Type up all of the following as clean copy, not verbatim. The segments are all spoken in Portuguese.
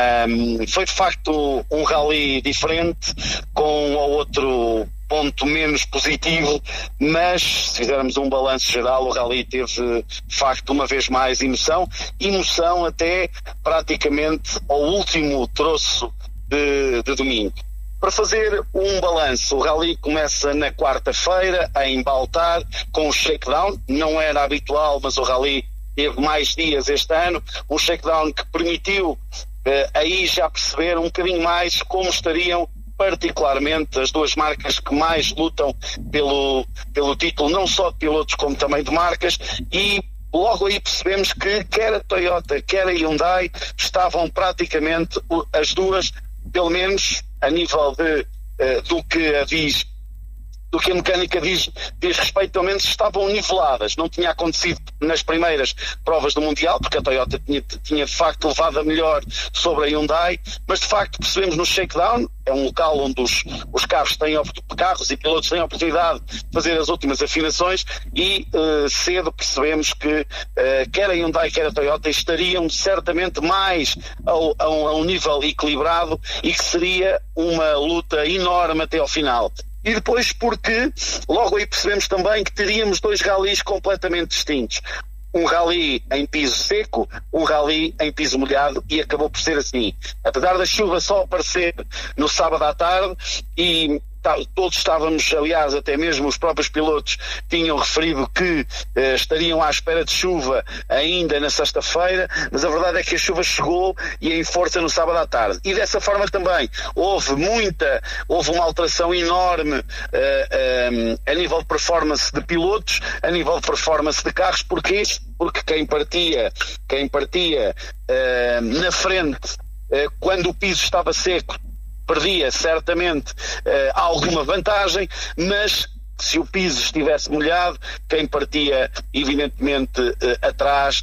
Foi de facto um rally diferente, com um ou outro ponto menos positivo, mas se fizermos um balanço geral, o rally teve de facto uma vez mais emoção até praticamente ao último troço de domingo. Para fazer um balanço, o rally começa na quarta-feira em Baltar com o shakedown. Não era habitual, mas o rally teve mais dias este ano, um shakedown que permitiu aí já perceber um bocadinho mais como estariam particularmente as duas marcas que mais lutam pelo título, não só de pilotos como também de marcas, e logo aí percebemos que quer a Toyota, quer a Hyundai estavam praticamente as duas, pelo menos a nível do que a mecânica diz respeito, pelo menos estavam niveladas. Não tinha acontecido nas primeiras provas do Mundial, porque a Toyota tinha de facto levado a melhor sobre a Hyundai, mas de facto percebemos no shakedown, é um local onde os carros e pilotos têm a oportunidade de fazer as últimas afinações, e cedo percebemos que quer a Hyundai quer a Toyota estariam certamente mais a um nível equilibrado e que seria uma luta enorme até ao final. E depois porque logo aí percebemos também que teríamos dois rallies completamente distintos. Um rally em piso seco, um rally em piso molhado, e acabou por ser assim. Apesar da chuva só aparecer no sábado à tarde, e todos estávamos, aliás, até mesmo os próprios pilotos tinham referido que estariam à espera de chuva ainda na sexta-feira, mas a verdade é que a chuva chegou e em força no sábado à tarde. E dessa forma também houve uma alteração enorme a nível de performance de pilotos, a nível de performance de carros. Porquê? Porque quem partia na frente quando o piso estava seco perdia certamente alguma vantagem, mas se o piso estivesse molhado, quem partia evidentemente atrás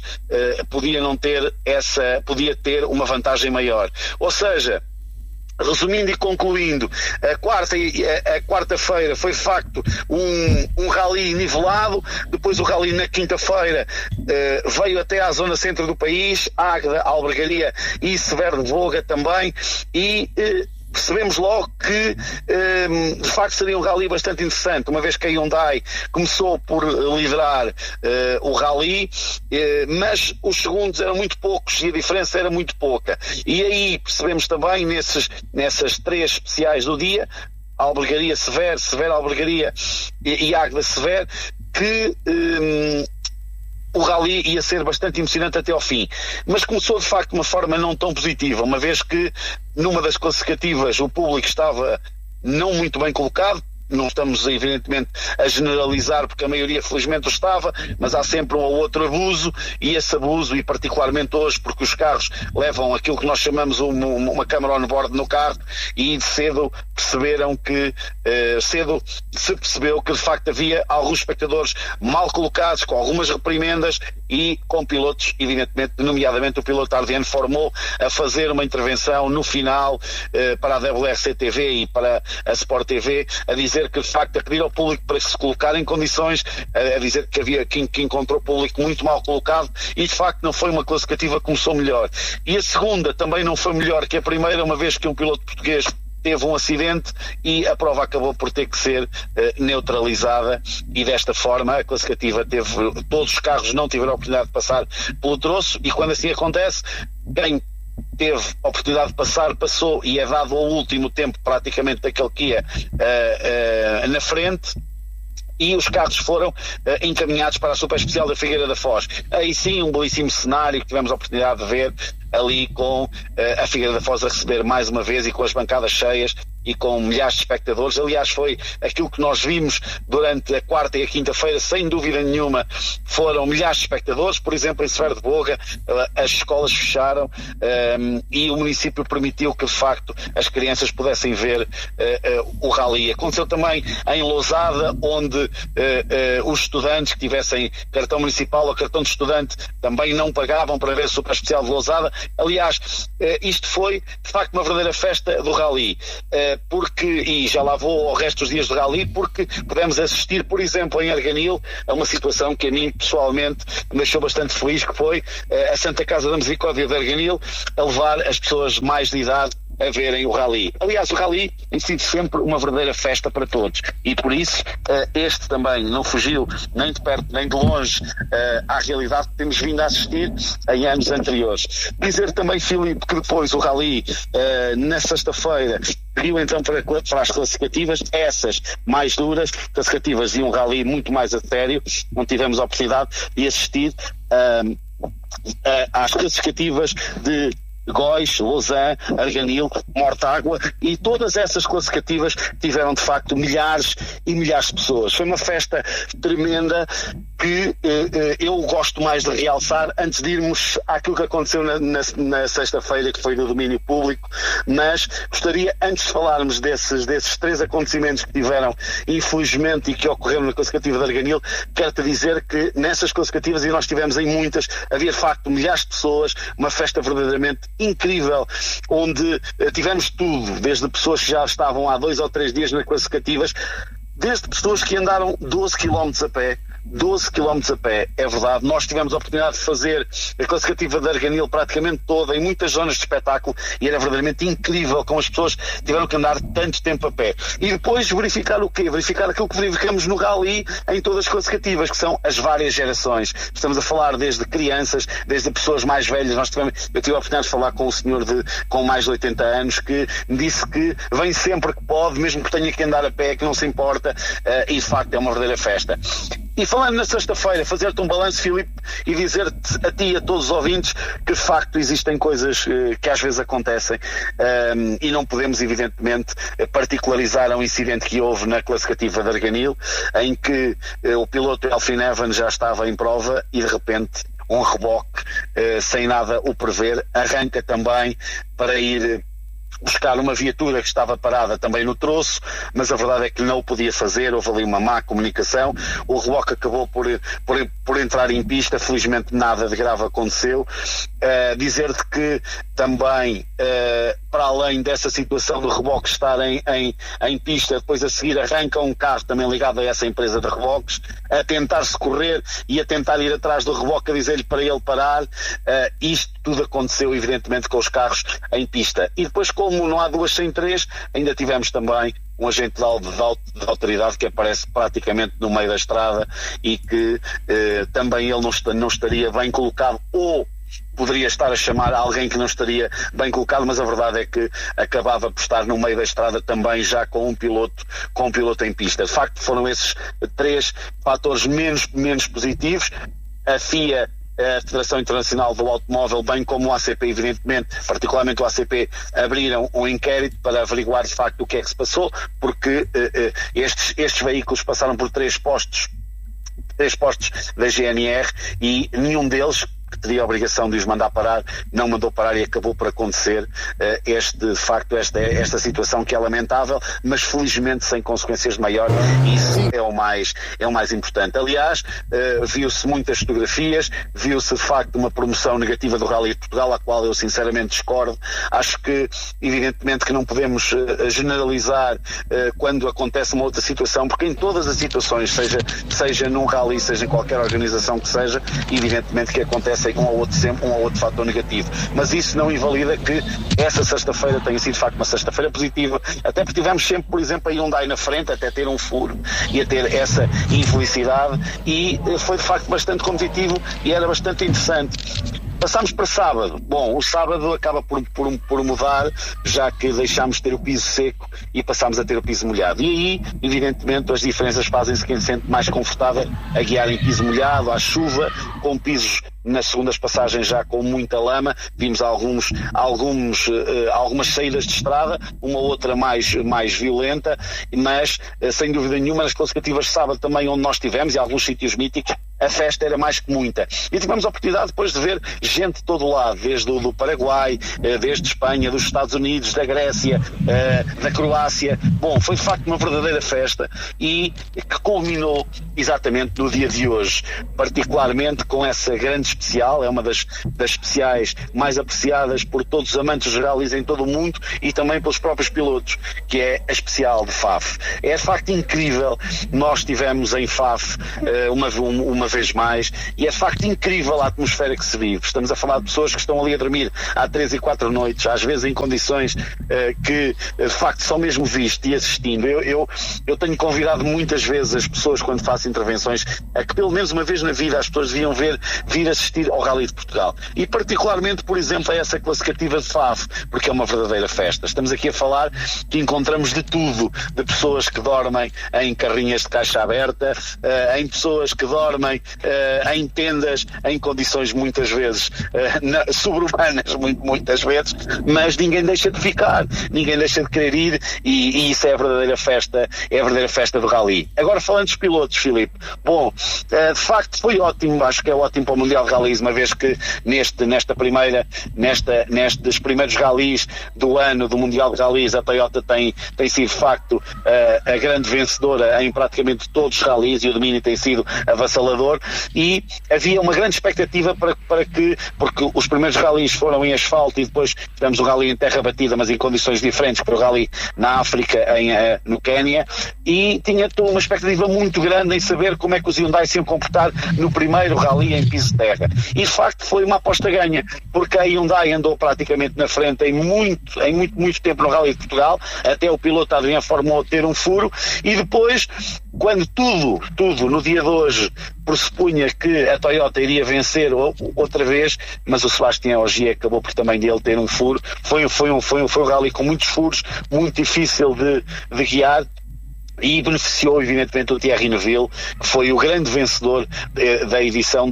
podia ter uma vantagem maior. Ou seja, resumindo e concluindo, a quarta-feira foi de facto um rally nivelado. Depois o rally na quinta-feira veio até à zona centro do país, Águeda, Albergaria e Severo de Voga também, e percebemos logo que de facto seria um rally bastante interessante, uma vez que a Hyundai começou por liderar o rally, mas os segundos eram muito poucos e a diferença era muito pouca. E aí percebemos também nessas três especiais do dia, Albergaria Severo, Severo Albergaria e Águeda Severo, que o rally ia ser bastante emocionante até ao fim, mas começou de facto de uma forma não tão positiva, uma vez que numa das classificativas o público estava não muito bem colocado. Não estamos evidentemente a generalizar, porque a maioria felizmente estava, mas há sempre um ou outro abuso, e esse abuso, e particularmente hoje, porque os carros levam aquilo que nós chamamos uma câmara on-board no carro, e cedo se percebeu que de facto havia alguns espectadores mal colocados, com algumas reprimendas e com pilotos, evidentemente, nomeadamente o piloto Ardiano Formou, a fazer uma intervenção no final para a WRC-TV e para a Sport TV, a dizer que de facto a pedir ao público para se colocar em condições, a dizer que havia quem encontrou o público muito mal colocado, e de facto não foi uma classificativa que começou melhor. E a segunda também não foi melhor que a primeira, uma vez que um piloto português teve um acidente e a prova acabou por ter que ser neutralizada, e desta forma a classificativa todos os carros não tiveram a oportunidade de passar pelo troço, e quando assim acontece, quem teve a oportunidade de passar, passou, e é dado ao último tempo praticamente daquele que ia na frente, e os carros foram encaminhados para a Super Especial da Figueira da Foz. Aí sim, um belíssimo cenário que tivemos a oportunidade de ver ali, com a Figueira da Foz a receber mais uma vez e com as bancadas cheias e com milhares de espectadores. Aliás, foi aquilo que nós vimos durante a quarta e a quinta-feira, sem dúvida nenhuma, foram milhares de espectadores. Por exemplo, em Severo de Voga, as escolas fecharam e o município permitiu que de facto as crianças pudessem ver o rally. Aconteceu também em Lousada, onde os estudantes que tivessem cartão municipal ou cartão de estudante também não pagavam para ver a Super Especial de Lousada. Aliás, isto foi de facto uma verdadeira festa do rally. porque, e já lá vou ao resto dos dias de rally, porque podemos assistir, por exemplo, em Arganil, a uma situação que a mim pessoalmente me deixou bastante feliz, que foi a Santa Casa da Misericórdia de Arganil a levar as pessoas mais de idade a verem o rally. Aliás, o rally tem sido sempre uma verdadeira festa para todos, e por isso este também não fugiu nem de perto nem de longe à realidade que temos vindo a assistir em anos anteriores. Dizer também, Filipe, que depois o rally na sexta-feira seguiu então para as classificativas, essas mais duras, classificativas de um rally muito mais a sério, onde tivemos a oportunidade de assistir às classificativas de Góis, Lausanne, Arganil, Mortágua, e todas essas classificativas tiveram de facto milhares e milhares de pessoas. Foi uma festa tremenda que eu gosto mais de realçar antes de irmos àquilo que aconteceu na sexta-feira, que foi do domínio público, mas gostaria, antes de falarmos desses 3 acontecimentos que tiveram infelizmente e que ocorreram na classificativa de Arganil, quero-te dizer que nessas classificativas, e nós tivemos em muitas, havia de facto milhares de pessoas, uma festa verdadeiramente incrível, onde tivemos tudo, desde pessoas que já estavam há 2 ou 3 dias nas classificativas, desde pessoas que andaram 12 km a pé. 12 km a pé, é verdade. Nós tivemos a oportunidade de fazer a classificativa de Arganil praticamente toda, em muitas zonas de espetáculo, e era verdadeiramente incrível como as pessoas tiveram que andar tanto tempo a pé. E depois verificar o quê? Verificar aquilo que verificamos no rally em todas as classificativas, que são as várias gerações. Estamos a falar desde crianças, desde pessoas mais velhas. Eu tive a oportunidade de falar com um senhor com mais de 80 anos que me disse que vem sempre que pode, mesmo que tenha que andar a pé, que não se importa, e de facto é uma verdadeira festa. E falando na sexta-feira, fazer-te um balanço, Filipe, e dizer-te a ti e a todos os ouvintes que de facto existem coisas que às vezes acontecem, e não podemos evidentemente particularizar um incidente que houve na classificativa de Arganil, em que o piloto Elfyn Evans já estava em prova e de repente um reboque, sem nada o prever, arranca também para ir buscar uma viatura que estava parada também no troço, mas a verdade é que não o podia fazer, houve ali uma má comunicação, o reboque acabou por entrar em pista, felizmente nada de grave aconteceu. Dizer-te que também, para além dessa situação do reboque estar em pista, depois a seguir arranca um carro também ligado a essa empresa de reboques, a tentar socorrer e a tentar ir atrás do reboque a dizer-lhe para ele parar. Isto tudo aconteceu evidentemente com os carros em pista. E depois, como não há 2 sem 3, ainda tivemos também um agente de autoridade que aparece praticamente no meio da estrada e que também ele não estaria bem colocado, ou poderia estar a chamar alguém que não estaria bem colocado, mas a verdade é que acabava por estar no meio da estrada também já com um piloto em pista. De facto, foram esses 3 fatores menos positivos. A FIA, a Federação Internacional do Automóvel, bem como o ACP, evidentemente, particularmente o ACP, abriram um inquérito para averiguar de facto o que é que se passou, porque estes veículos passaram por 3 postos da GNR e nenhum deles, que teria a obrigação de os mandar parar, não mandou parar, e acabou por acontecer esta situação que é lamentável, mas felizmente sem consequências de maior. Isso é o mais importante. Aliás, viu-se muitas fotografias, viu-se de facto uma promoção negativa do Rally de Portugal, a qual eu sinceramente discordo. Acho que evidentemente que não podemos generalizar quando acontece uma outra situação, porque em todas as situações, seja num rally, seja em qualquer organização que seja, evidentemente que acontece sempre um ou outro fator negativo, mas isso não invalida que essa sexta-feira tenha sido de facto uma sexta-feira positiva, até porque tivemos sempre, por exemplo, a Hyundai na frente, até ter um furo e a ter essa infelicidade, e foi de facto bastante competitivo e era bastante interessante. Passámos para sábado. Bom, o sábado acaba por mudar, já que deixámos de ter o piso seco e passámos a ter o piso molhado. E aí, evidentemente, as diferenças fazem-se quem se sente mais confortável a guiar em piso molhado, à chuva, com pisos nas segundas passagens já com muita lama. Vimos algumas saídas de estrada, uma outra mais violenta, mas sem dúvida nenhuma nas classificativas de sábado também, onde nós tivemos, e alguns sítios míticos, a festa era mais que muita. E tivemos a oportunidade depois de ver gente de todo lado, desde do Paraguai, desde Espanha, dos Estados Unidos, da Grécia, da Croácia. Bom, foi de facto uma verdadeira festa e que culminou exatamente no dia de hoje, particularmente com essa grande especial, é uma das especiais mais apreciadas por todos os amantes dos rallies em todo o mundo e também pelos próprios pilotos, que é a especial de Faf. É de facto incrível, nós estivemos em Faf uma vez mais e é de facto incrível a atmosfera que se vive. Estamos a falar de pessoas que estão ali a dormir há 3 e 4 noites, às vezes em condições que de facto são mesmo visto e assistindo. Eu tenho convidado muitas vezes as pessoas, quando faço intervenções, a que pelo menos uma vez na vida as pessoas deviam vir assistir ao Rally de Portugal e particularmente, por exemplo, a essa classificativa de Faf, porque é uma verdadeira festa. Estamos aqui a falar que encontramos de tudo, de pessoas que dormem em carrinhas de caixa aberta, em pessoas que dormem em tendas, em condições muitas vezes sobre-humanas, muitas vezes, mas ninguém deixa de ficar, ninguém deixa de querer ir e isso é a verdadeira festa do Rally. Agora falando dos pilotos, Filipe, bom, de facto foi ótimo, acho que é ótimo para o Mundial de Rallys, uma vez que nestes primeiros rallies do ano do Mundial de Rallys a Toyota tem sido de facto a grande vencedora em praticamente todos os rallies e o domínio tem sido avassalador e havia uma grande expectativa para que, porque os primeiros rallies foram em asfalto e depois tivemos o rally em terra batida, mas em condições diferentes para o rally na África, no Quénia, e tinha uma expectativa muito grande em saber como é que os Hyundai se iam comportar no primeiro rally em piso de terra. E de facto foi uma aposta ganha, porque a Hyundai andou praticamente na frente em muito tempo no Rally de Portugal, até o piloto Adrian Formou ter um furo, e depois, quando tudo no dia de hoje pressupunha que a Toyota iria vencer outra vez, mas o Sebastián Ogier acabou por também dele ter um furo. Foi um rally com muitos furos, muito difícil de guiar, e beneficiou evidentemente o Thierry Neuville, que foi o grande vencedor da edição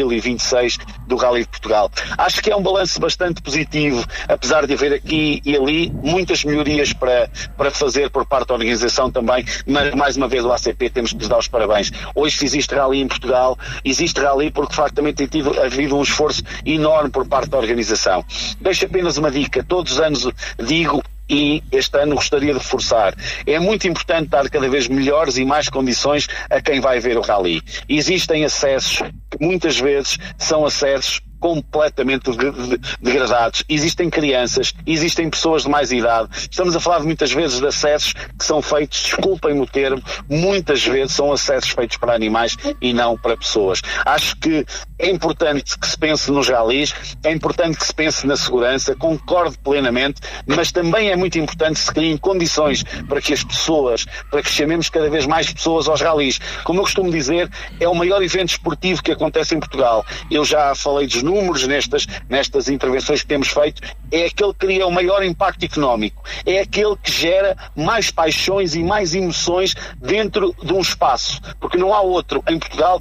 2026 do Rally de Portugal. Acho que é um balanço bastante positivo, apesar de haver aqui e ali muitas melhorias para fazer por parte da organização também, mas mais uma vez o ACP temos que lhes dar os parabéns. Hoje se existe Rally em Portugal, existe Rally porque de facto também tem havido um esforço enorme por parte da organização. Deixo apenas uma dica, todos os anos digo, e este ano gostaria de reforçar, é muito importante dar cada vez melhores e mais condições a quem vai ver o Rally. Existem acessos que muitas vezes são acessos completamente degradados. Existem crianças, existem pessoas de mais idade. Estamos a falar de muitas vezes de acessos que são feitos, desculpem-me o termo, muitas vezes são acessos feitos para animais e não para pessoas. Acho que é importante que se pense nos rallies, é importante que se pense na segurança, concordo plenamente, mas também é muito importante que se criem condições para que as pessoas, para que chamemos cada vez mais pessoas aos rallies. Como eu costumo dizer, é o maior evento esportivo que acontece em Portugal. Eu já falei dos números nestas intervenções que temos feito, é aquele que cria o maior impacto económico, é aquele que gera mais paixões e mais emoções dentro de um espaço, porque não há outro em Portugal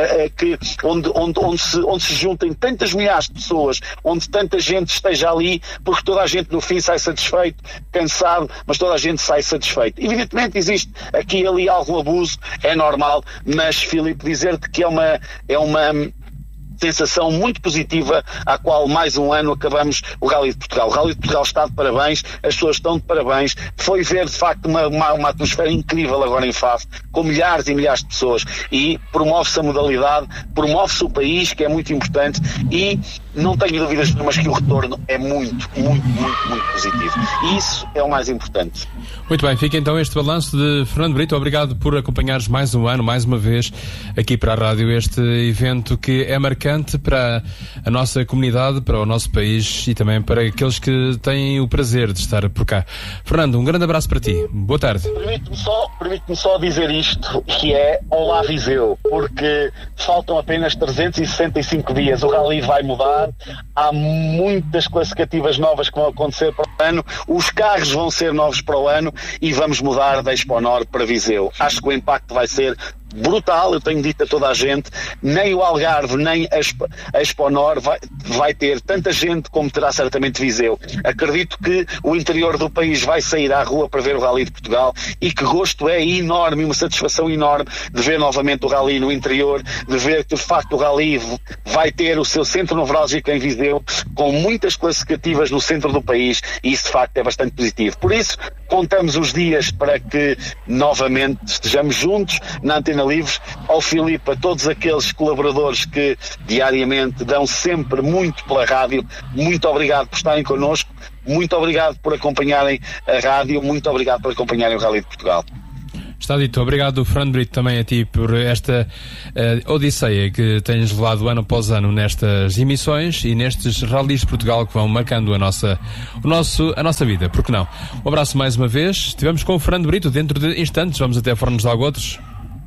onde se juntem tantas milhares de pessoas, onde tanta gente esteja ali, porque toda a gente no fim sai satisfeito, cansado, mas toda a gente sai satisfeito. Evidentemente existe aqui e ali algum abuso, é normal, mas Filipe, dizer-te que é uma sensação muito positiva à qual mais um ano acabamos o Rally de Portugal. O Rally de Portugal está de parabéns, as pessoas estão de parabéns, foi ver de facto uma atmosfera incrível agora em Faf, com milhares e milhares de pessoas, e promove-se a modalidade, promove-se o país, que é muito importante, e não tenho dúvidas nenhumas que o retorno é muito positivo. E isso é o mais importante. Muito bem, fica então este balanço de Fernando Brito. Obrigado por acompanhares mais um ano, mais uma vez, aqui para a rádio, este evento que é marcante para a nossa comunidade, para o nosso país e também para aqueles que têm o prazer de estar por cá. Fernando, um grande abraço para ti. Boa tarde. Permite-me só dizer isto, que é Olá Viseu, porque faltam apenas 365 dias, o Rally vai mudar, há muitas classificativas novas que vão acontecer para o ano, os carros vão ser novos para o ano e vamos mudar da Expo Norte para Viseu. Acho que o impacto vai ser brutal. Eu tenho dito a toda a gente, nem o Algarve, nem a Exponor vai ter tanta gente como terá certamente Viseu. Acredito que o interior do país vai sair à rua para ver o Rally de Portugal, e que gosto é enorme, uma satisfação enorme de ver novamente o Rally no interior, de ver que de facto o Rally vai ter o seu centro nevrálgico em Viseu, com muitas classificativas no centro do país, e isso de facto é bastante positivo. Por isso, contamos os dias para que novamente estejamos juntos na Antena Livre. Ao Filipe, a todos aqueles colaboradores que diariamente dão sempre muito pela rádio, muito obrigado por estarem connosco, muito obrigado por acompanharem a rádio, muito obrigado por acompanharem o Rally de Portugal. Está dito. Obrigado, Fernando Brito, também a ti por esta odisseia que tens levado ano após ano nestas emissões e nestes Rallys de Portugal que vão marcando a nossa vida, porque não? Um abraço mais uma vez. Estivemos com o Fernando Brito. Dentro de instantes vamos até Fornos de Algodres.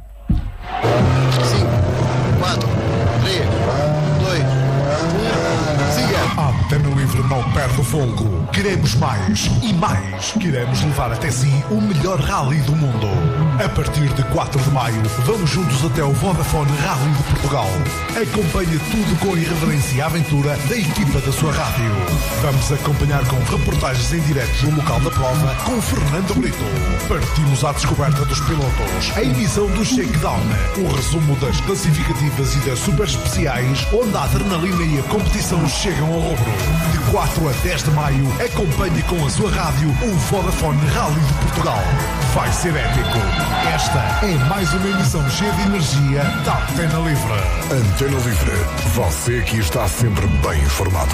5, 4, 3, 2, 1, siga! A Antena Livre não perde o fogo. Queremos mais e mais. Queremos levar até si o melhor rally do mundo. A partir de 4 de maio, vamos juntos até o Vodafone Rally de Portugal. Acompanhe tudo com a irreverência e aventura da equipa da sua rádio. Vamos acompanhar com reportagens em direto do local da prova com Fernando Brito. Partimos à descoberta dos pilotos, a emissão do Shakedown, o resumo das classificativas e das super especiais, onde a adrenalina e a competição chegam ao rubro. De 4 a 10 de maio, acompanhe com a sua rádio o Vodafone Rally de Portugal. Vai ser épico. Esta é mais uma emissão cheia de energia da Antena Livre. Antena Livre. Você aqui está sempre bem informado.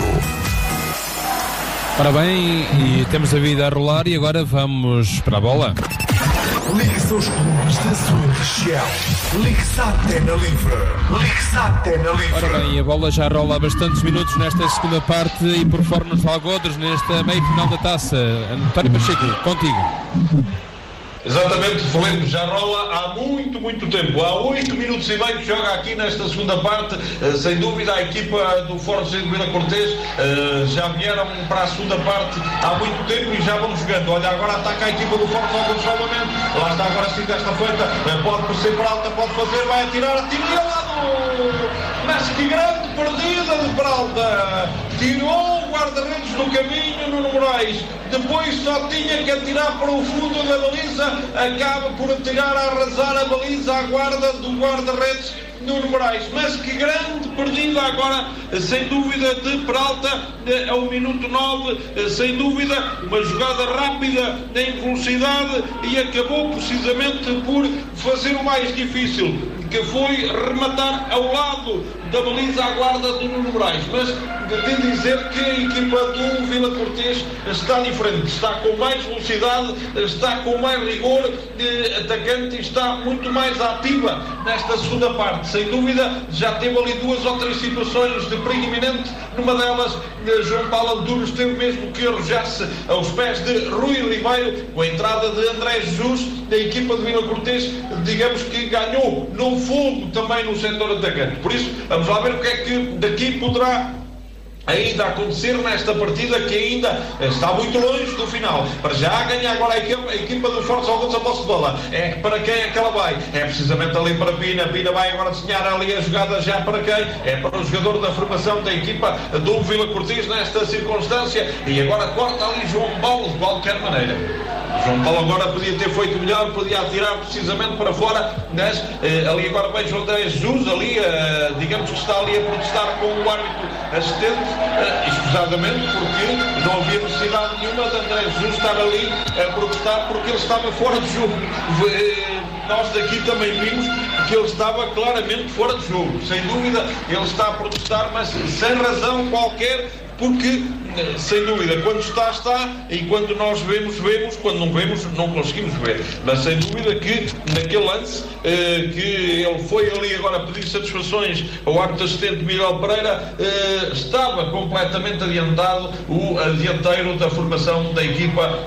Ora bem, e temos a vida a rolar e agora vamos para a bola. Ligue-se aos clubes da sua região. Ligue-se à Antena Livre. Ligue-se à Antena Livre. Ora bem, a bola já rola há bastantes minutos nesta segunda parte e por Fornos de Algodres, nesta meia-final da taça. António Pacheco, contigo. Exatamente, Felipe, já rola há muito tempo. Há 8 minutos e meio que joga aqui nesta segunda parte. Sem dúvida, a equipa do Fornos de Vila Cortês já vieram para a segunda parte há muito tempo e já vão jogando. Olha, agora ataca a equipa do Fornos de novamente. Lá está agora sim desta feita. Pode por Peralta, pode fazer, vai atirar, atira e ao lado. Mas que grande perdida de Peralta. Tirou o guarda-redes do caminho, Nuno Moraes. Depois só tinha que atirar para o fundo da baliza. Acaba por atirar a arrasar a baliza à guarda do guarda-redes Nuno Moraes. Mas que grande perdida agora, sem dúvida, de Peralta ao minuto 9. Sem dúvida, uma jogada rápida em velocidade e acabou precisamente por fazer o mais difícil, que foi rematar ao lado da baliza à guarda do Nuno Moraes. Mas devo dizer que a equipa do Vila Cortês está diferente, está com mais velocidade, está com mais rigor atacante e está muito mais ativa nesta segunda parte. Sem dúvida, já teve ali 2 ou 3 situações de perigo iminente. Numa delas, João Paulo Antunes teve mesmo que arrojar-se aos pés de Rui Ribeiro, com a entrada de André Jesus. A equipa de Vila Cortês, digamos que ganhou no fogo também no setor atacante. Por isso, vamos lá ver o que é que daqui poderá ainda acontecer nesta partida, que ainda está muito longe do final. Para já ganha agora a equipa do Fortes Algodres a posse de bola. É para quem é que ela vai? É precisamente ali para Pina. Pina vai agora desenhar ali a jogada já para quem? É para o jogador da formação da equipa do Vila Cortês nesta circunstância. E agora corta ali João Paulo de qualquer maneira. João Paulo agora podia ter feito melhor, podia atirar precisamente para fora, mas ali agora vejo o André Jesus, ali, digamos que está ali a protestar com o árbitro assistente, escusadamente, porque não havia necessidade nenhuma de André Jesus estar ali a protestar, porque ele estava fora de jogo. Nós daqui também vimos que ele estava claramente fora de jogo. Sem dúvida, ele está a protestar, mas sem razão qualquer, porque, sem dúvida, quando está, e quando nós vemos, quando não vemos, não conseguimos ver. Mas sem dúvida que naquele lance, que ele foi ali agora pedir satisfações ao árbitro assistente Miguel Pereira, estava completamente adiantado o dianteiro da formação da equipa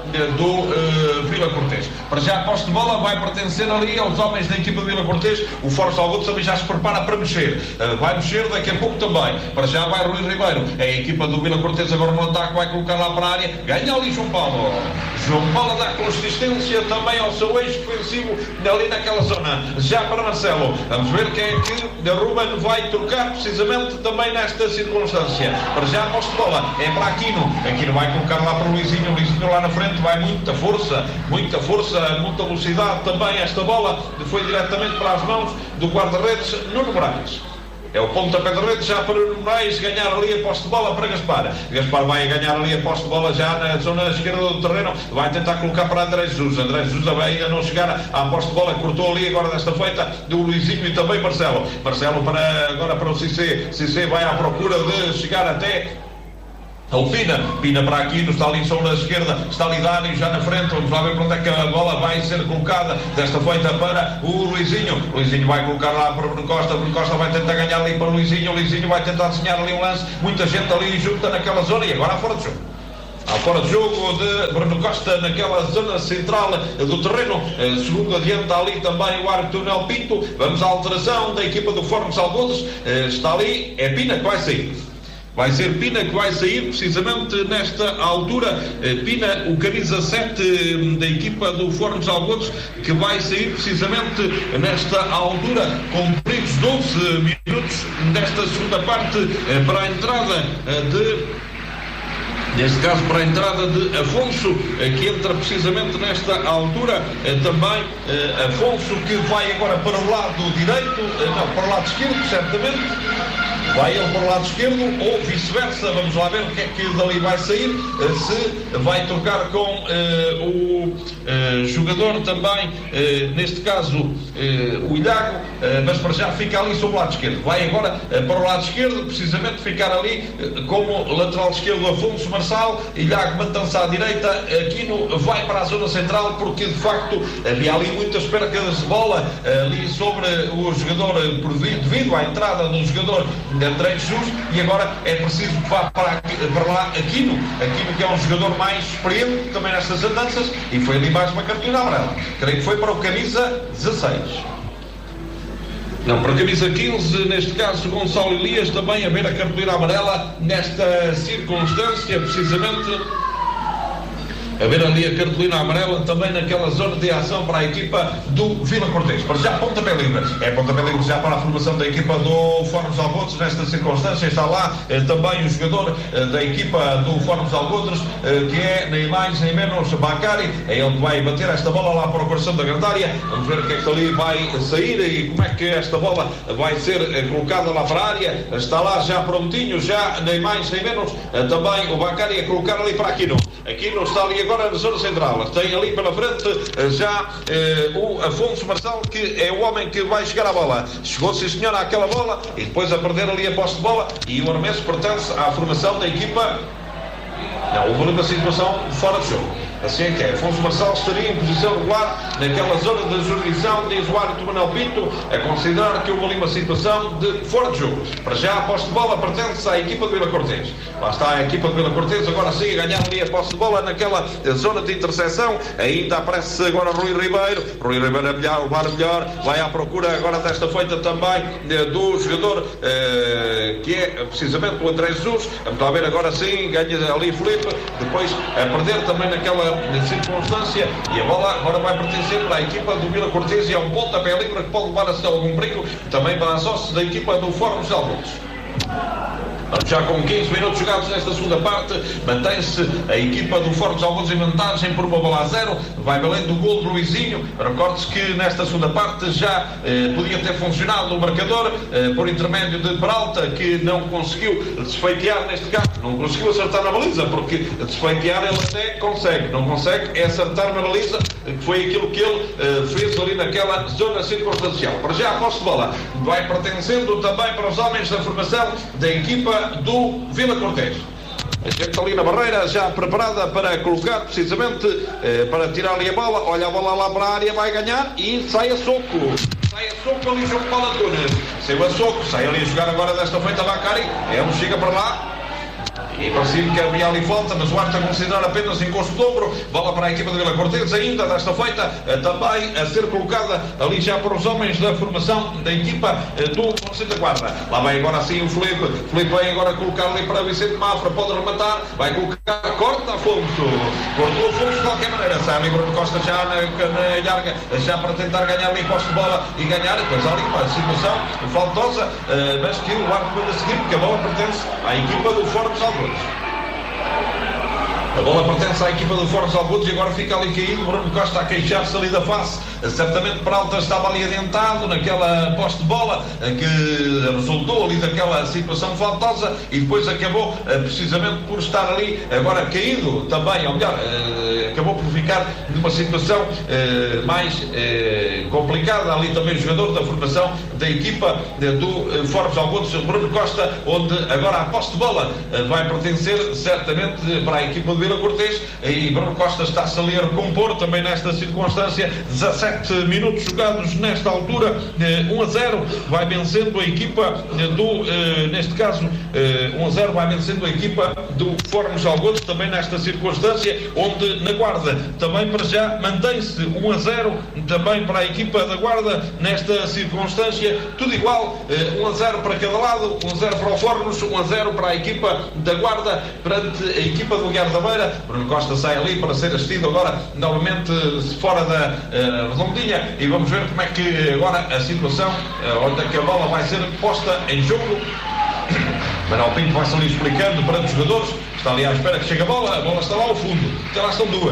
do Vila Cortês. Para já a posse de bola vai pertencer ali aos homens da equipa do Vila Cortês. O Fortes Algodres também já se prepara para mexer. Vai mexer daqui a pouco também. Para já vai Rui Ribeiro. É a equipa do Vila Cortês agora no ataque, vai colocar lá para a área. Ganha ali João Paulo. João Paulo dá consistência também ao seu eixo defensivo ali naquela zona. Já para Marcelo. Vamos ver quem é que Ruben vai trocar precisamente também nesta circunstância. Para já a posse de bola é para Aquino. Aquino vai colocar lá para o Luizinho. O Luizinho lá na frente vai muita força, muita velocidade também. Esta bola foi diretamente para as mãos do guarda-redes Nuno Moraes. É o pontapé de rede já para o Nuno Moraes ganhar ali a posse de bola para Gaspar. Gaspar vai ganhar ali a posse de bola já na zona esquerda do terreno. Vai tentar colocar para André Jesus. André Jesus vai ainda não chegar à posse de bola. Cortou ali agora desta feita do Luizinho e também Marcelo. Marcelo agora para o Cissé. Cissé vai à procura de chegar até o Pina para aqui, está ali só na esquerda, está ali Dani já na frente. Vamos lá ver para onde é que a bola vai ser colocada. Desta feita para o Luizinho. Luizinho vai colocar lá para o Bruno Costa. Bruno Costa vai tentar ganhar ali para o Luizinho. O Luizinho vai tentar desenhar ali um lance. Muita gente ali junta naquela zona e agora fora de jogo. Fora de jogo de Bruno Costa naquela zona central do terreno. Segundo adianta ali também o árbitro Nel Pinto. Vamos à alteração da equipa do Fórmula Salgodos. Está ali, é Pina que vai sair. Vai ser Pina que vai sair precisamente nesta altura. Pina, o camisa 7 da equipa do Fórmula dos Algodos, que vai sair precisamente nesta altura, cumpridos 12 minutos desta segunda parte, para a entrada neste caso para a entrada de Afonso, que entra precisamente nesta altura. Também Afonso, que vai agora para o lado direito, não, para o lado esquerdo, certamente. Vai ele para o lado esquerdo ou vice-versa. Vamos lá ver o que é que dali vai sair. Se vai trocar com o jogador também, neste caso o Ilhago, mas para já fica ali sobre o lado esquerdo. Vai agora para o lado esquerdo, precisamente ficar ali como lateral esquerdo Afonso Marçal. Ilhago mantém-se à direita. Aquino vai para a zona central, porque de facto havia ali muitas percas de bola ali sobre o jogador, devido à entrada do jogador André Jesus, e agora é preciso que vá para lá Aquino, que é um jogador mais experiente também nestas andanças, e foi ali mais uma cartolina amarela. Creio que foi para o camisa 16. Não, para a camisa 15, neste caso Gonçalo Elias, também a ver a cartolina amarela nesta circunstância, precisamente. A ver ali a cartolina amarela também naquela zona de ação para a equipa do Vila Cortês. Para já, pontapé livre. É pontapé livre já para a formação da equipa do Fórmula dos Algodos. Nesta circunstância está lá também o jogador da equipa do Fórmula dos Algodos, que é nem mais nem menos Bacari. É ele que vai bater esta bola lá para o coração da grande área. Vamos ver o que é que ali vai sair e como é que esta bola vai ser colocada lá para a área. Está lá já prontinho, já nem mais nem menos também o Bacari a colocar ali para Aquino. Aquino está ali agora na zona central. Tem ali pela frente já o Afonso Marçal, que é o homem que vai chegar à bola. Chegou-se a senhora àquela bola e depois a perder ali a posse de bola, e o arremesso pertence à formação da equipa. Não, houve uma situação fora de jogo. Assim é que é. Afonso Marçal estaria em posição regular naquela zona da jurisdição, diz o árbitro Manuel Pinto, a considerar que houve ali uma situação de fora de jogo. Para já a posse de bola pertence à equipa de Vila Cortês. Lá está a equipa de Vila Cortês, agora sim a ganhar ali a posse de bola naquela zona de interseção. Ainda aparece agora Rui Ribeiro. Rui Ribeiro a levar melhor, vai à procura agora desta feita também do jogador que é precisamente o André Jesus. Vamos lá ver agora sim, ganha ali Felipe, depois a perder também naquela circunstância, e a bola agora vai pertencer para a equipa do Vila Cortês, e é um pontapé livre que pode levar a algum perigo também para as ossos da equipa do Fórmula dos Algodos. Já com 15 minutos jogados nesta segunda parte, mantém-se a equipa do Fórmula dos Algodos em vantagem por uma bola a 0. Vai valendo do gol do Luizinho. Recorde-se que nesta segunda parte já podia ter funcionado o marcador por intermédio de Peralta, que não conseguiu desfeitear neste caso, não conseguiu acertar na baliza, porque desfeitear ele até consegue, não consegue é acertar na baliza, que foi aquilo que ele fez ali naquela zona circunstancial. Para já a posse de bola vai pertencendo também para os homens da formação da equipa do Vila Cortês. A gente ali na barreira, já preparada para colocar precisamente para tirar ali a bola. Olha a bola lá para a área, vai ganhar e sai a soco. Sai a soco ali, João Paulo Antunes. Saiu a soco, sai ali a jogar agora desta feita Bacari. Ele chega para lá e parecia que havia ali falta, mas o árbitro a considerar apenas encosto de ombro. Bola para a equipa de Vila Cortês, ainda desta feita, também a ser colocada ali já para os homens da formação da equipa do Conselho da Guarda. Lá vai agora sim o Filipe vai agora colocar ali para Vicente Mafra, pode rematar, vai colocar, corta Afonso, cortou Afonso de qualquer maneira, sai ali Bruno Costa já na larga, já para tentar ganhar ali posto de bola e ganhar, depois há ali uma situação faltosa, mas que o árbitro manda seguir, porque a bola pertence à equipa do Fortes Algodos. A bola pertence à equipa do Fortes Algodos e agora fica ali caído. Bruno Costa a queixar-se ali da face. Certamente Peralta estava ali adiantado naquela poste de bola que resultou ali daquela situação faltosa e depois acabou precisamente por estar ali agora caído também, ou melhor, acabou por ficar numa situação mais complicada ali também o jogador da formação da equipa do Fortes Algodos, Bruno Costa, onde agora a poste de bola vai pertencer certamente para a equipa de Vila Cortês e Bruno Costa está-se ali a recompor também nesta circunstância. 17 minutos jogados nesta altura, 1-0 vai vencendo a equipa do, neste caso 1-0 vai vencendo a equipa do Fortes Algodos também nesta circunstância, onde na Guarda também para já mantém-se 1-0 também para a equipa da Guarda nesta circunstância, tudo igual, 1-0 para cada lado, 1-0 para o Fornos, 1-0 para a equipa da Guarda perante a equipa do Guiar da Beira. Bruno Costa sai ali para ser assistido agora novamente fora da redondinha e vamos ver como é que agora a situação onde é que a bola vai ser posta em jogo. Manuel Pinto vai-se ali explicando perante os jogadores, está ali à espera que chegue a bola está lá ao fundo, até lá estão duas.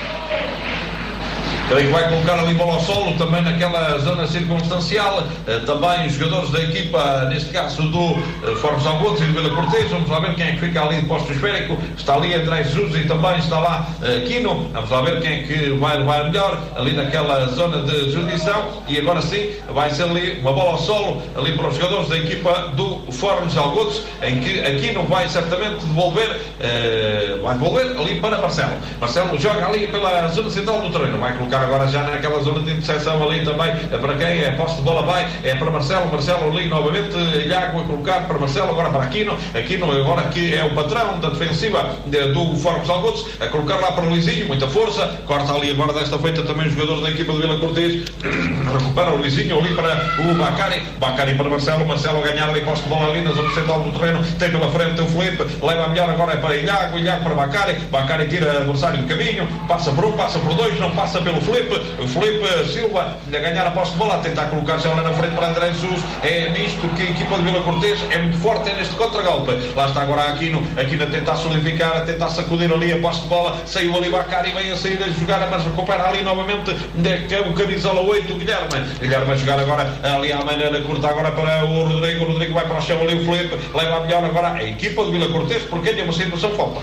Creio que vai colocar ali bola ao solo também naquela zona circunstancial, também os jogadores da equipa, neste caso do Fortes Algodos e do Vila Cortês. Vamos lá ver quem é que fica ali de posto esférico. Está ali André Jesus e também está lá Quino. Vamos lá ver quem é que vai levar melhor ali naquela zona de jurisdição. E agora sim vai ser ali uma bola ao solo ali para os jogadores da equipa do Fortes Algodos, em que Quino vai certamente devolver ali para Marcelo. Marcelo joga ali pela zona central do terreno, vai colocar agora já naquela zona de interseção ali também, para quem é posse de bola vai, é para Marcelo ali novamente, Iago a colocar para Marcelo, agora para Aquino agora que é o patrão da defensiva do Fortes Algodos, a colocar lá para o Luizinho, muita força, corta ali agora desta feita também os jogadores da equipa do Vila Cortês, recupera o Luizinho ali para o Bacari para Marcelo a ganhar ali posse de bola ali na zona central do terreno, tem pela frente o Filipe, leva a melhor agora é para Iago para Bacari tira adversário do caminho, passa por um, passa por dois, não passa pelo o Filipe Silva a ganhar a posse de bola, a tentar colocar já lá na frente para André Jesus. É nisto que a equipa de Vila Cortês é muito forte, é neste contragolpe. Lá está agora Aquino a tentar solidificar, a tentar sacudir ali a posse de bola, saiu ali Bacari, vem a sair a jogar, mas recupera ali novamente o camisola 8, o Guilherme a jogar agora ali à maneira curta agora para o Rodrigo vai para o chão ali, o Filipe leva a melhor agora a equipa de Vila Cortês, porque é uma situação falta.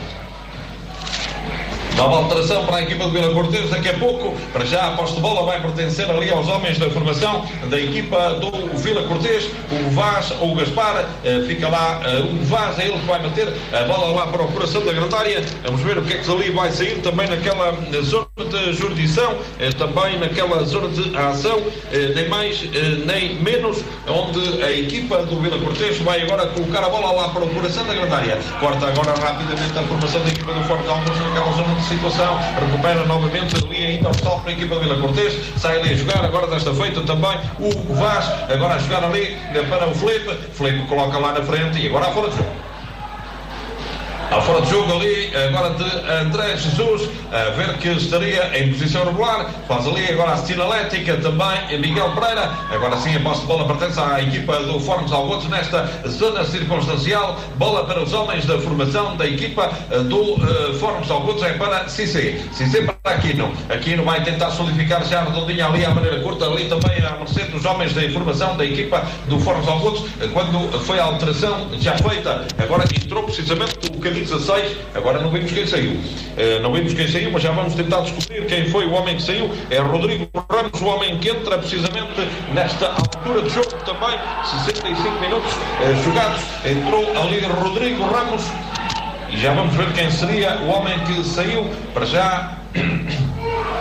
Nova alteração para a equipa de Vila Cortês daqui a pouco. Para já a posse de bola vai pertencer ali aos homens da formação da equipa do Vila Cortês. O Vaz ou o Gaspar, fica lá o Vaz, é ele que vai meter a bola lá para o coração da grande área. Vamos ver o que é que ali vai sair também naquela zona de jurisdição, também naquela zona de ação, nem mais nem menos, onde a equipa do Vila Cortês vai agora colocar a bola lá para o coração da grande área. Corta agora rapidamente a formação da equipa do Fortes Algodos naquela zona de situação, recupera novamente ali ainda o stop para a equipa do Vila Cortês, sai ali a jogar agora desta feita também o Vaz, agora a jogar ali para o Filipe coloca lá na frente e agora a fora de jogo. Ao fora de jogo ali, agora de André Jesus, a ver que estaria em posição regular, faz ali agora a sinalética também Miguel Pereira, agora sim a posse de bola pertence à equipa do Fortes Algodos nesta zona circunstancial, bola para os homens da formação da equipa do Fortes Algodos, é para Cissé para Aquino vai tentar solidificar já a redondinha ali à maneira curta, ali também à mercê dos homens da formação da equipa do Fortes Algodos, quando foi a alteração já feita, agora entrou precisamente o caminho 16, agora não vimos quem saiu, mas já vamos tentar descobrir quem foi o homem que saiu. É Rodrigo Ramos, o homem que entra precisamente nesta altura de jogo também, 65 minutos jogados, entrou ali Rodrigo Ramos e já vamos ver quem seria o homem que saiu. Para já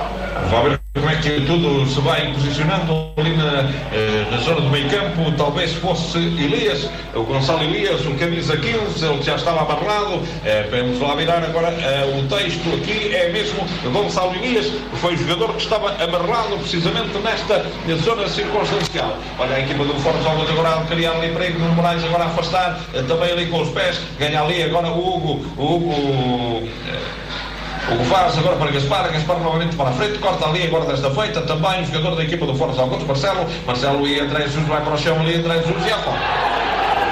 Vamos ver como é que tudo se vai posicionando ali na zona do meio campo. Talvez fosse Elias, o Gonçalo Elias, o camisa 15, ele já estava amarrado. Vamos lá virar agora o texto aqui, é mesmo Gonçalo Elias, foi o jogador que estava amarrado precisamente nesta zona circunstancial. Olha a equipa do Fortes Algodos agora a criar ali perigo, no Moraes agora a afastar, também ali com os pés, ganha ali agora o Hugo Vaz agora para Gaspar novamente para a frente, corta ali agora desta feita, também o jogador da equipa do Fortes Algodos, Marcelo e André Jesus vai para o chão ali, André Jesus e a falta.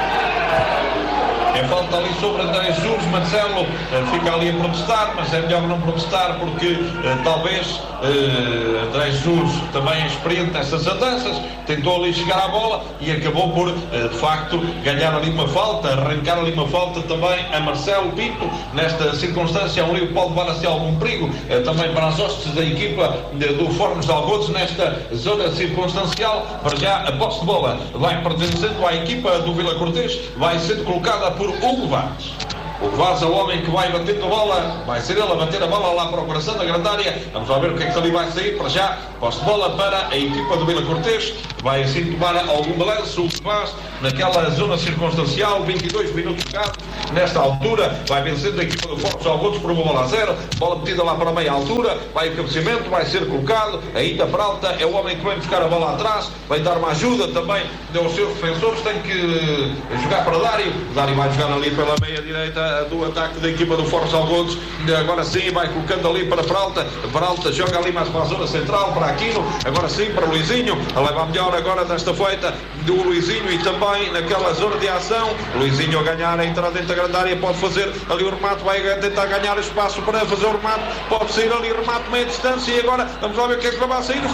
É falta ali sobre André Jesus, Marcelo fica ali a protestar, mas é melhor não protestar porque talvez André Jesus também é experiente nestas andanças, tentou ali chegar à bola e acabou por de facto ganhar ali uma falta, arrancar ali uma falta também a Marcelo Pinto. Nesta circunstância o Rio pode levar a si algum perigo também para as hostes da equipa do Fornos de Algodos nesta zona circunstancial. Para já a posse de bola vai pertencendo à equipa do Vila Cortês, vai sendo colocada por Hugo Vaz. O Vaz é o homem que vai batendo a bola, vai ser ele a bater a bola lá para o coração da grande área. Vamos lá ver o que é que ali vai sair. Para já, posse de bola para a equipa do Vila Cortês, vai assim tomar algum balanço. O Vaz naquela zona circunstancial, 22 minutos jogados. Nesta altura, vai vencendo a equipa do Fortes Algodos por 1-0. Bola metida lá para a meia altura, vai o cabeceamento, vai ser colocado. Ainda Peralta é o homem que vai buscar a bola atrás, vai dar uma ajuda também aos seus defensores. Tem que jogar para Dário. Dário vai jogar ali pela meia direita do ataque da equipa do Fortes Algodos. Agora sim vai colocando ali para Peralta. Peralta joga ali mais para a zona central, para Aquino. Agora sim para Luizinho, a levar melhor agora desta feita do Luizinho e também naquela zona de ação. Luizinho a ganhar, a entrar dentro da grande área, pode fazer ali o remate, vai tentar ganhar espaço para fazer o remate, pode sair ali remate meia distância e agora vamos lá ver o que é que vai sair.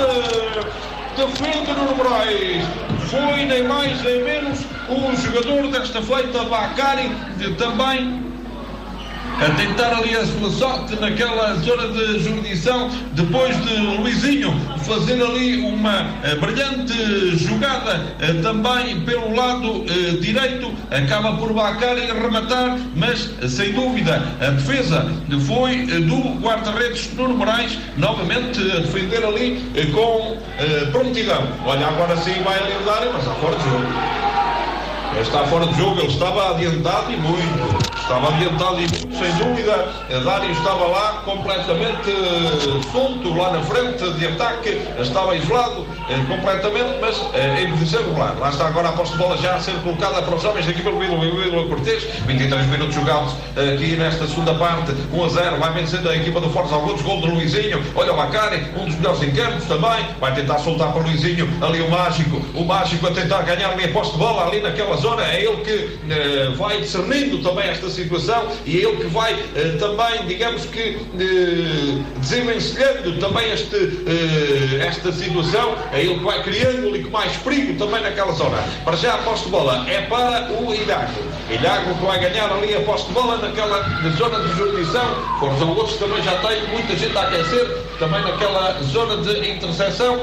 Defende no Moraes. Foi nem mais nem menos o jogador desta feita, Bacari, também a tentar ali a sua sorte naquela zona de jurisdição, depois de Luizinho fazer ali uma brilhante jogada também pelo lado direito, acaba por Bacari rematar, mas sem dúvida a defesa foi do guarda-redes Nuno Moraes, novamente a defender ali com prontidão. Olha, agora sim vai ali o Dário, mas está fora de jogo. Está fora de jogo, ele estava adiantado e muito. Sem dúvida. Dário estava lá completamente solto, lá na frente de ataque, estava isolado completamente, mas em posição regular. Lá está agora a posse de bola já a ser colocada para os homens da equipa do Vila Cortês. 23 minutos jogados aqui nesta segunda parte. 1-0, vai vencendo a equipa do Fortes Algodos. Gol de Luizinho. Olha o Bacari, um dos melhores em campos também. Vai tentar soltar para o Luizinho. Ali o Mágico a tentar ganhar ali a posse de bola ali naquela zona. É ele que vai discernindo também esta situação e é ele que vai também, digamos que desenvencilhando também esta situação. É ele que vai criando ali com mais perigo também naquela zona. Para já a posse de bola é para o Ilhago que vai ganhar ali a posse de bola naquela zona de jurisdição. Fortes Algodos também já tem muita gente a aquecer também naquela zona de interseção.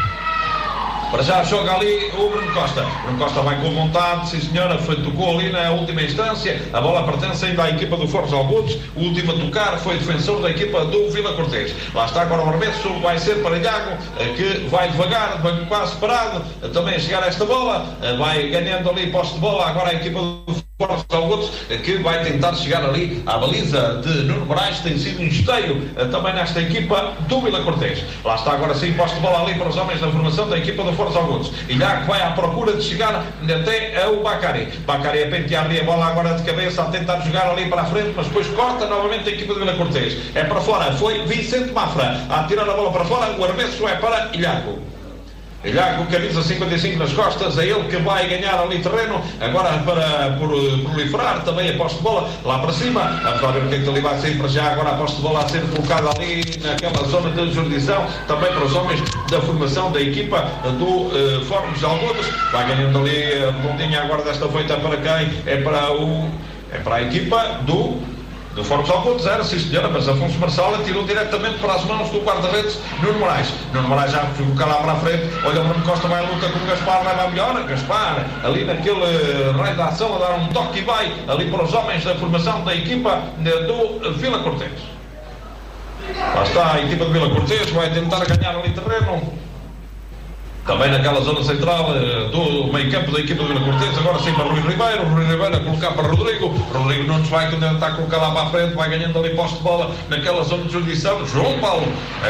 Para já joga ali o Bruno Costa. Bruno Costa vai com vontade, sim senhora, tocou ali na última instância. A bola pertence ainda à equipa do Fortes Algodos. O último a tocar foi defensor da equipa do Vila Cortês. Lá está agora o arremesso, vai ser para Ilhago, que vai devagar, quase parado, também a chegar a esta bola. Vai ganhando ali posse de bola agora a equipa do Fortes Algodos, que vai tentar chegar ali à baliza de Nuno Moraes. Tem sido um esteio também nesta equipa do Vila Cortês. Lá está agora sim, posse de bola ali para os homens da formação da equipa do Fortes Algodos. Ilhago vai à procura de chegar até ao Bacari. Bacari a pentear ali a bola agora de cabeça, a tentar jogar ali para a frente, mas depois corta novamente a equipa do Vila Cortês. É para fora, foi Vicente Mafra a tirar a bola para fora. O arremesso é para Ilhago. Ilhago, camisa 55 nas costas, é ele que vai ganhar ali terreno, agora para proliferar também a posse de bola lá para cima. Vamos lá ver o que é que ali vai sair. Para já agora a posse de bola a ser colocada ali naquela zona de jurisdição, também para os homens da formação da equipa do Fortes de Algodos. Vai ganhando ali a pontinha agora desta feita para quem? É para a equipa do Fortes Algodos. Era, sim senhora, mas Afonso Marçal tirou diretamente para as mãos do guarda-redes Nuno Moraes. Nuno Moraes já ficou lá para a frente. Olha, o Bruno Costa vai à luta com o Gaspar, leva a melhor. Gaspar ali naquele raio da ação a dar um toque e vai ali para os homens da formação da equipa do Vila Cortês. Lá está a equipa de Vila Cortês, vai tentar ganhar ali terreno. Também naquela zona central do meio campo da equipa de Vila Cortês, agora sim para Rui Ribeiro a colocar para Rodrigo Nunes vai tentar colocar lá para a frente, vai ganhando ali posse de bola naquela zona de jurisdição. João Paulo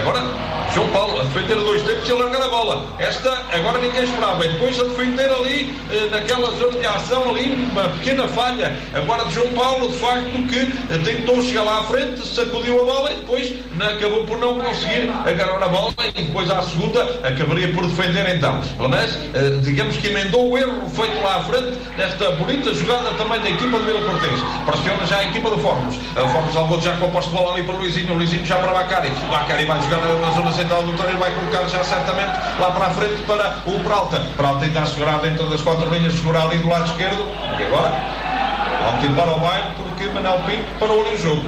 a defender a 2 tempos e a largar a bola. Esta agora ninguém esperava, e depois a defender ali naquela zona de ação, ali uma pequena falha agora de João Paulo, de facto, que tentou chegar lá à frente, sacudiu a bola e depois acabou por não conseguir agarrar a bola, e depois à segunda acabaria por defender então. Mas digamos que emendou o erro feito lá à frente nesta bonita jogada também da equipa de Vila Cortês. Pressiona já a equipa do Fórmos. O Fórmos Algodo já com a posse de bola ali para o Luizinho já para Bacari vai jogar na zona central do terreno, vai colocar já certamente lá para a frente para o Peralta tentar segurar dentro das 4 linhas, segurar ali do lado esquerdo, e agora ao tirar ao bairro, porque Manel Pinto parou ali o jogo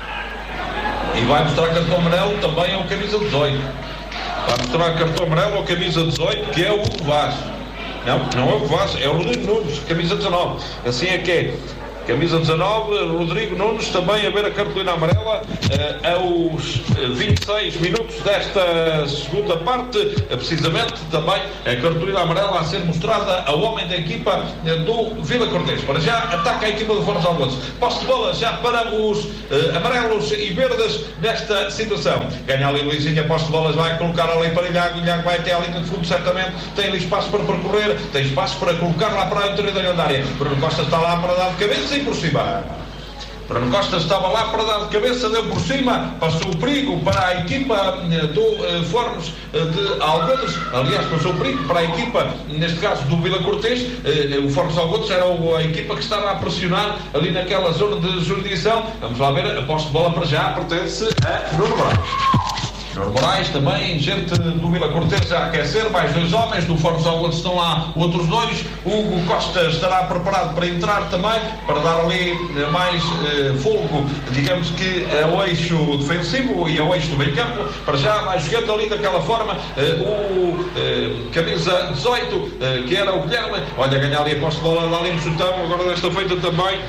e vai mostrar cartão amarelo também ao camisa 18. Vai mostrar cartão amarelo ao camisa 18, que é o Hugo Vaz. Não é o Hugo Vaz, é o Rodrigo Nunes, camisa 19. Assim é que é. Camisa 19, Rodrigo Nunes, também a ver a cartolina amarela aos 26 minutos desta segunda parte, precisamente também a cartolina amarela a ser mostrada ao homem da equipa do Vila Cortês. Para já ataca a equipa do Fórmos Algodo. Posse de bola já para os amarelos e verdes nesta situação. Ganha ali Luizinho, a posse de bolas vai colocar ali para Ilhago vai até a linha de fundo, certamente tem ali espaço para percorrer, tem espaço para colocar lá para a interior da grande área. Bruno Costa está lá para dar de cabeça e por cima. Bruno Costa estava lá para dar de cabeça, deu por cima, passou o perigo para a equipa do Fórmos de Algodos. Aliás, passou o perigo para a equipa, neste caso do Vila Cortês. O Fórmos Algodos era a equipa que estava a pressionar ali naquela zona de jurisdição. Vamos lá ver, a posse de bola para já pertence a Nuno Moraes, também gente do Vila Cortês a aquecer, mais 2 homens do Fórmos Algodos, estão lá outros 2. Hugo Costa estará preparado para entrar também, para dar ali mais fogo, digamos que ao eixo defensivo e ao eixo do meio campo. Para já vai jogando ali daquela forma o camisa 18, que era o Guilherme. Olha, ganhar ali a posse de bola, dá ali um chutão, agora desta feita também.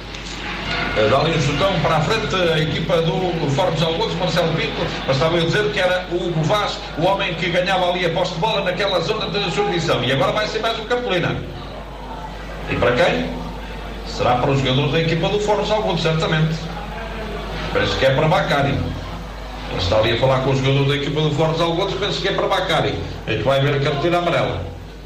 Dá ali um chutão para a frente a equipa do Fórmos Algodos, Marcelo Pinto, mas estava eu a dizer que era o Hugo Vaz, o homem que ganhava ali a posse de bola naquela zona de jurisdição. E agora vai ser mais um cartolina. E para quem? Será para os jogadores da equipa do Fórmos Algodos, certamente. Parece que é para Bacari. Ele está ali a falar com o jogador da equipa do Fórmos Algodos, penso que é para Bacari. É que vai ver a cartolina amarela.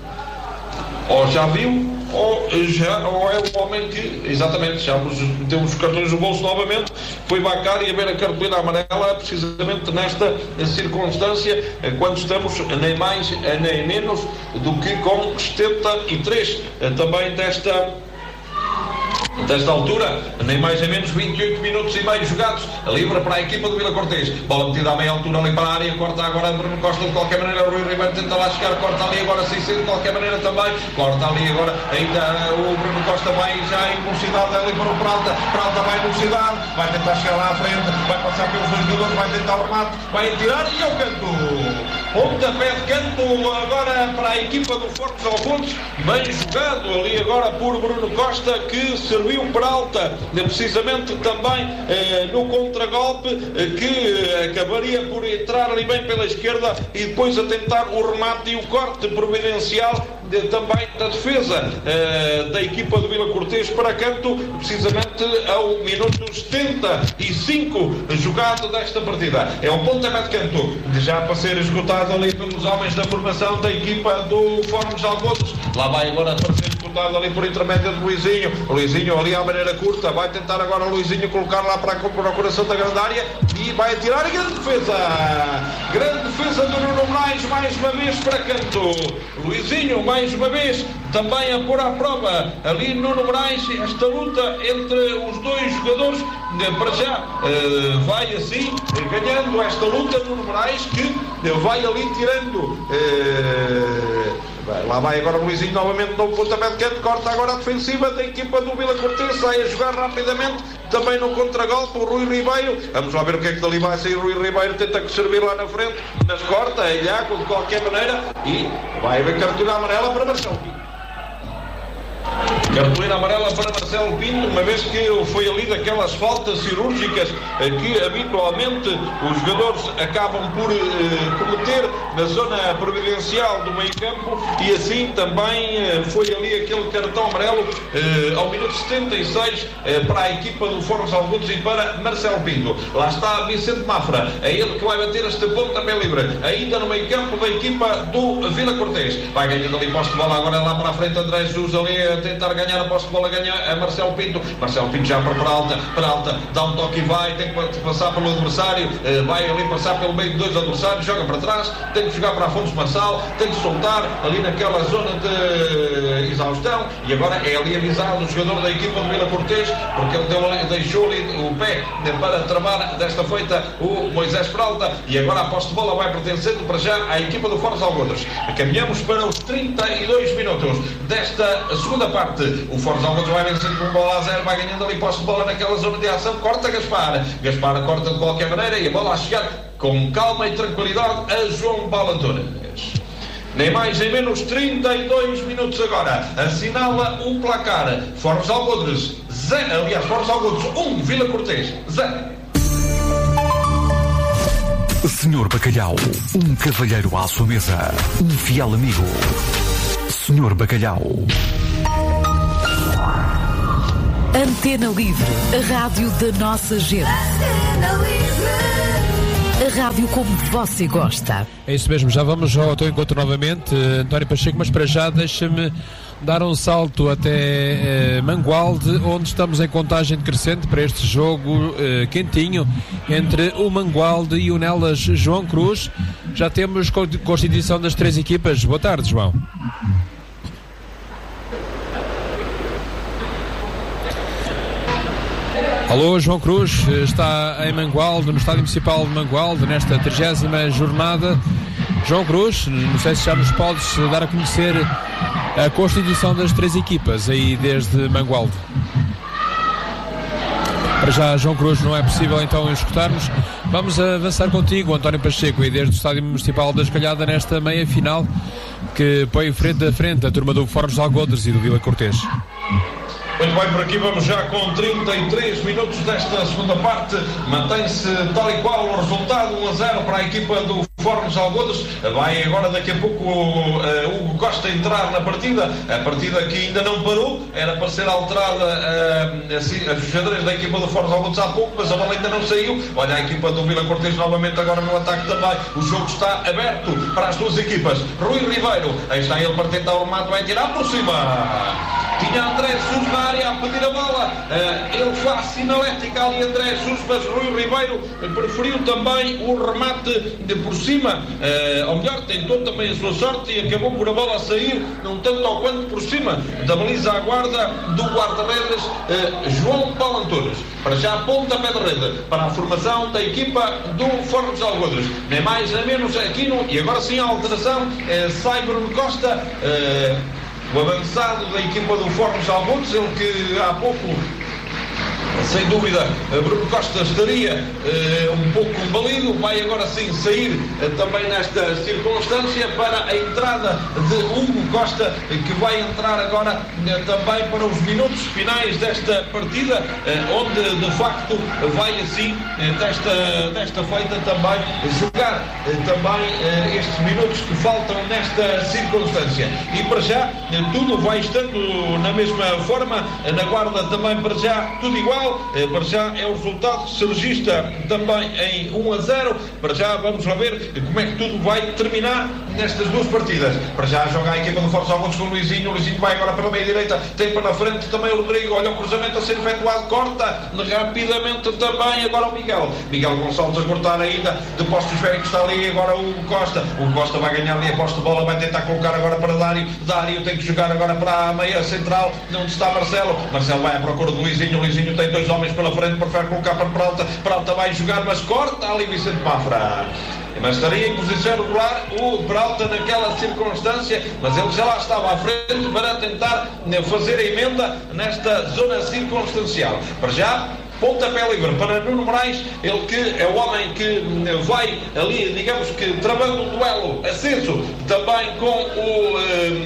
Ou já viu, ou é o homem que, exatamente, já metemos os cartões no bolso novamente. Foi Bacari a ver a cartolina amarela, precisamente nesta circunstância, quando estamos nem mais nem menos do que com 73 também desta altura, nem mais nem menos 28 minutos e meio jogados. Livre para a equipa do Vila Cortês, bola metida à meia altura ali para a área, corta agora Bruno Costa, de qualquer maneira Rui Ribeiro tenta lá chegar, corta ali agora de qualquer maneira também, corta ali agora ainda o Bruno Costa vai já em velocidade ali para o Peralta vai em velocidade, vai tentar chegar lá à frente, vai passar pelos 2 jogadores, vai tentar o remate, vai tirar e ao canto. Pontapé de canto agora para a equipa do Fórmos Algodos, bem jogado ali agora por Bruno Costa, que serviu Peralta precisamente também no contragolpe, que acabaria por entrar ali bem pela esquerda e depois a tentar o remate e o corte providencial também da defesa da equipa do Vila Cortês para canto, precisamente ao minuto 75 jogado desta partida. É um pontapé de canto já para ser esgotado ali pelos homens da formação da equipa do Fórmos Algodos. Lá vai agora para ser esgotado ali por intermédio de Luizinho. O Luizinho ali à maneira curta, vai tentar agora o Luizinho colocar lá para o coração da grande área e vai atirar, e grande defesa do Nuno Moraes, mais uma vez para canto. Luizinho mais uma vez também a pôr à prova ali Nuno Moraes, esta luta entre os 2 jogadores. Para já vai assim ganhando esta luta Nuno Moraes, que vai ali tirando lá vai agora o Luizinho novamente no pontapé de canto, corta agora a defensiva da equipa do Vila Cortês, sai a jogar rapidamente também no contragolpe o Rui Ribeiro. Vamos lá ver o que é que dali vai sair. Rui Ribeiro tenta que servir lá na frente, mas corta a Ilhaco de qualquer maneira e vai haver cartolina amarela para Marcelo Pinto. Cartolina amarela para Marcelo Pinto, uma vez que foi ali daquelas faltas cirúrgicas que habitualmente os jogadores acabam por cometer na zona providencial do meio campo, e assim também foi ali aquele cartão amarelo ao minuto 76 para a equipa do Fórum de Algodos e para Marcelo Pinto. Lá está Vicente Mafra, é ele que vai bater este pontapé livre, ainda no meio campo da equipa do Vila Cortês. Vai ganhando ali posse de bola, agora lá para a frente André Jesus ali a tentar ganhar a posse de bola, ganha a Marcelo Pinto já para Peralta, dá um toque e vai, tem que passar pelo adversário, vai ali passar pelo meio de dois adversários, joga para trás, tem que jogar para Afonso Marçal, tem que soltar ali naquela zona de exaustão, e agora é ali avisado o jogador da equipa do Vila Cortês, porque ele deixou ali o pé para travar desta feita o Moisés Peralta, e agora a posse de bola vai pertencendo para já à equipa do Fórum de Algodos. Caminhamos para os 32 minutos desta segunda parte. O Fórum de Algodos vai vencendo com bola a 0, vai ganhando ali posse de bola naquela zona de ação, corta Gaspar corta de qualquer maneira, e a bola a chegar com calma e tranquilidade a João Paulo Antunes. Nem mais nem menos, 32 minutos agora. Assinala o placar. Fórum de Algodos 0, aliás, Fórum de Algodos 1, Vila Cortês 0. Senhor Bacalhau, um cavalheiro à sua mesa, um fiel amigo. Senhor Bacalhau. Antena Livre, a rádio da nossa gente. Antena Livre, a rádio como você gosta. É isso mesmo, já vamos ao teu encontro novamente, António Pacheco, mas para já deixa-me dar um salto até Mangualde, onde estamos em contagem decrescente para este jogo quentinho entre o Mangualde e o Nelas João Cruz. Já temos constituição das três equipas. Boa tarde, João. Alô, João Cruz, está em Mangualde, no Estádio Municipal de Mangualde, nesta 30ª jornada. João Cruz, não sei se já nos podes dar a conhecer a constituição das três equipas aí desde Mangualde. Para já, João Cruz, não é possível então escutarmos. Vamos avançar contigo, António Pacheco, e desde o Estádio Municipal da Escalhada nesta meia-final que põe frente a frente a turma do Fórum de Algodos e do Vila Cortês. Muito bem, por aqui vamos já com 33 minutos desta segunda parte. Mantém-se tal e qual o resultado, 1-0 para a equipa do Fórum de Algodos. Vai agora daqui a pouco o Hugo Costa entrar na partida. A partida que ainda não parou, era para ser alterada a xadrez da equipa do Fórum de Algodos há pouco, mas a bola ainda não saiu. Olha a equipa do Vila Cortês novamente agora no ataque também. O jogo está aberto para as duas equipas. Rui Ribeiro, aí está ele para tentar o remate, vai tirar por cima. Tinha André Jesus na área a pedir a bola, ele faz sinalética ali André Jesus, mas Rui Ribeiro preferiu também o remate de por cima, ou melhor, tentou também a sua sorte e acabou por a bola sair não tanto ao quanto por cima da baliza à guarda do guarda-redes João Paulo Antunes. Para já pontapé de rede para a formação da equipa do Fórum de Algodos, nem mais nem menos Aquino, e agora sim a alteração, sai Bruno Costa, o avançado da equipa do Fórum de Algodos, ele que há pouco, sem dúvida, Bruno Costa estaria um pouco balido, vai agora sim sair também nesta circunstância para a entrada de Hugo Costa, que vai entrar agora também para os minutos finais desta partida, onde de facto vai assim desta feita também jogar também estes minutos que faltam nesta circunstância. E para já tudo vai estando na mesma forma, na guarda também para já tudo igual. Para já é o resultado que se registra também em 1-0. Para já vamos lá ver como é que tudo vai terminar nestas duas partidas. Para já joga a equipa do Fórum de Algodos com o Luizinho vai agora para a meia direita, tem para a frente também o Rodrigo, olha o cruzamento a ser efetuado, corta rapidamente também agora o Miguel Gonçalves a cortar ainda, de posto esférico está ali agora o Costa vai ganhar ali a posse de bola, vai tentar colocar agora para Dário tem que jogar agora para a meia central, onde está Marcelo vai à procura do Luizinho tem dois homens pela frente, prefere colocar para Peralta vai jogar, mas corta ali Vicente Mafra. Mas estaria em posição regular o Peralta naquela circunstância, mas ele já lá estava à frente para tentar fazer a emenda nesta zona circunstancial. Para já, pontapé livre para Nuno Moraes, ele que é o homem que vai ali, digamos que travando um duelo aceso também com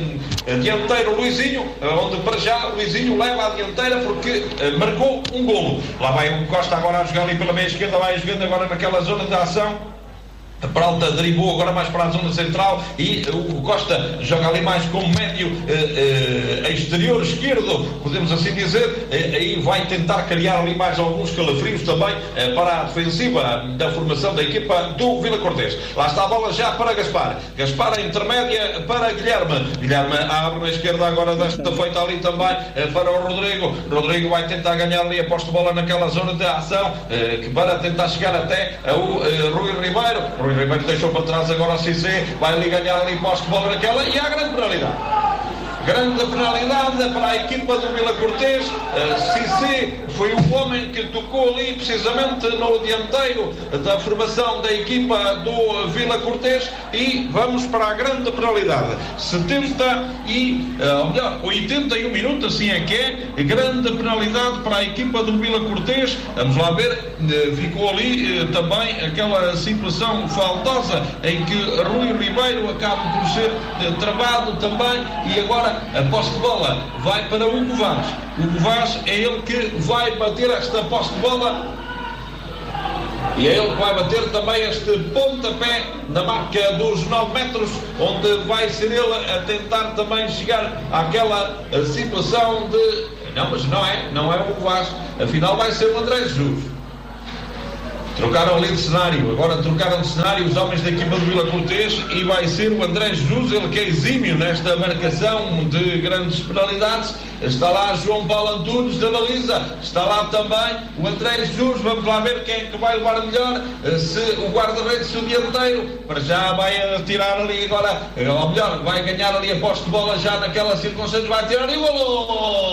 dianteiro Luizinho, onde para já Luizinho leva a dianteira porque marcou um golo. Lá vai o Costa agora a jogar ali pela meia esquerda, vai jogando agora naquela zona de ação. A Peralta derivou agora mais para a zona central e o Costa joga ali mais como médio exterior esquerdo, podemos assim dizer, aí vai tentar criar ali mais alguns calafrios também para a defensiva da formação da equipa do Vila Cortês. Lá está a bola já para Gaspar. Gaspar a intermédia para Guilherme. Guilherme abre na esquerda agora desta feita ali também para o Rodrigo. Rodrigo vai tentar ganhar ali a posse de bola naquela zona de ação para tentar chegar até o Rui Ribeiro. Rui Ribeiro deixou para trás agora o Cissé, vai ali ganhar ali posse de bola naquela e há grande penalidade. Grande penalidade para a equipa do Vila Cortês. Cissé foi o homem que tocou ali precisamente no dianteiro da formação da equipa do Vila Cortês e vamos para a grande penalidade. 81 minutos, assim é que é. Grande penalidade para a equipa do Vila Cortês. Vamos lá ver, ficou ali também aquela situação faltosa em que Rui Ribeiro acaba por ser travado também e agora a posse de bola vai para Hugo Vaz. Hugo Vaz é ele que vai bater esta posse de bola e é ele que vai bater também este pontapé na marca dos 9 metros, onde vai ser ele a tentar também chegar àquela situação de... Não, mas não é o Hugo Vaz, afinal vai ser o André Jesus. Trocaram ali de cenário, agora trocaram de cenário os homens da equipa do Vila Cortês e vai ser o André Jesus, ele que é exímio nesta marcação de grandes penalidades. Está lá João Paulo Antunes da baliza, está lá também o André Jesus. Vamos lá ver quem é que vai levar melhor, se o guarda-redes, se o dianteiro. Para já vai tirar ali agora, ou melhor, vai ganhar ali a posse de bola já naquela circunstância, vai tirar e o golo!